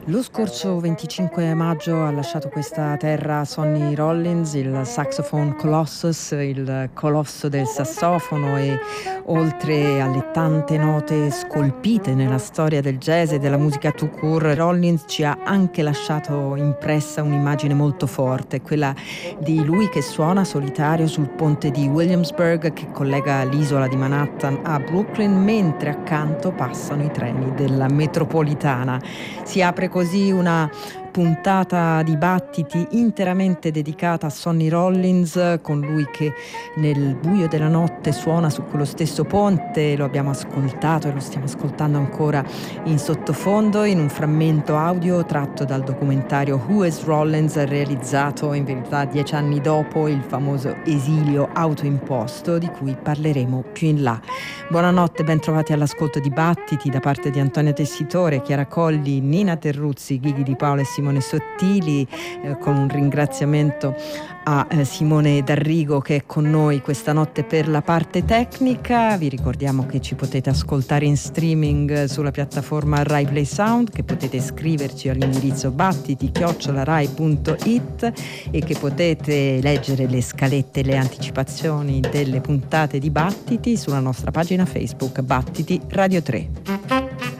Lo scorso 25 maggio ha lasciato questa terra Sonny Rollins, il saxophone colossus, il colosso del sassofono, e oltre alle tante note scolpite nella storia del jazz e della musica tout court, Rollins ci ha anche lasciato impressa un'immagine molto forte, quella di lui che suona solitario sul ponte di Williamsburg che collega l'isola di Manhattan a Brooklyn, mentre accanto passano i treni della metropolitana. Si apre così una puntata di Battiti interamente dedicata a Sonny Rollins, con lui che nel buio della notte suona su quello stesso ponte. Lo abbiamo ascoltato e lo stiamo ascoltando ancora in sottofondo in un frammento audio tratto dal documentario Who is Rollins, realizzato in verità 10 anni dopo il famoso esilio autoimposto di cui parleremo più in là. Buonanotte, ben trovati all'ascolto di Battiti da parte di Antonia Tessitore, Chiara Colli, Nina Terruzzi, Ghighi Di Paola e Simone Sottili, con un ringraziamento a Simone D'Arrigo che è con noi questa notte per la parte tecnica. Vi ricordiamo che ci potete ascoltare in streaming sulla piattaforma Rai Play Sound, che potete scriverci all'indirizzo battiti@rai.it e che potete leggere le scalette e le anticipazioni delle puntate di Battiti sulla nostra pagina Facebook Battiti Radio 3.